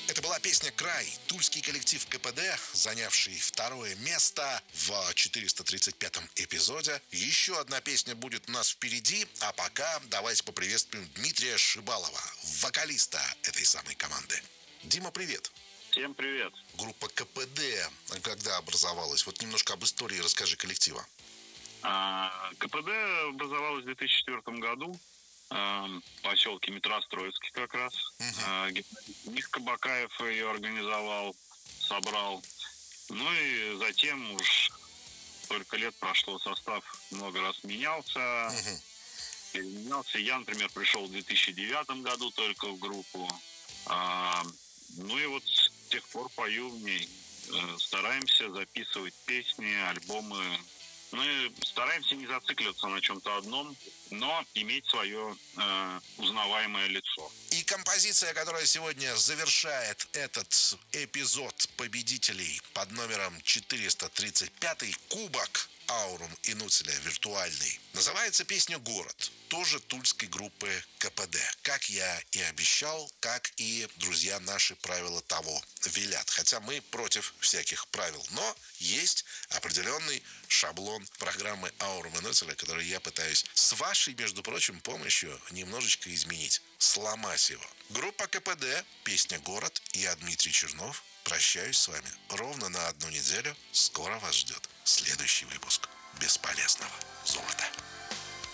Это была песня «Край». Тульский коллектив КПД, занявший второе место в 435-м эпизоде. Еще одна песня будет у нас впереди, а пока давайте поприветствуем Дмитрия Шибалова, вокалиста этой самой команды. Дима, привет. Всем привет. Группа КПД когда образовалась? Вот немножко об истории расскажи коллектива. КПД образовалась в 2004 году в поселке Метростроицкий как раз. Гимназист Кабакаев ее организовал, собрал. Ну и затем уж столько лет прошло, состав много раз менялся. Переменялся. Я, например, пришел в 2009 году только в группу. Ну и вот с тех пор пою в ней. Стараемся записывать песни, альбомы. Мы стараемся не зацикливаться на чем-то одном, но иметь свое узнаваемое лицо. И композиция, которая сегодня завершает этот эпизод победителей под номером 435, «Кубок Аурум Инуцеля виртуальный», называется песня «Город», тоже тульской группы КПД. Как я и обещал, как и, друзья, наши правила того велят. Хотя мы против всяких правил, но есть определенный шаблон программы Аурум Инуцеля, который я пытаюсь с вашей, между прочим, помощью немножечко изменить, сломать его. Группа КПД, песня «Город». Я Дмитрий Чернов. Прощаюсь с вами ровно на 1 неделю. Скоро вас ждет следующий выпуск бесполезного золота.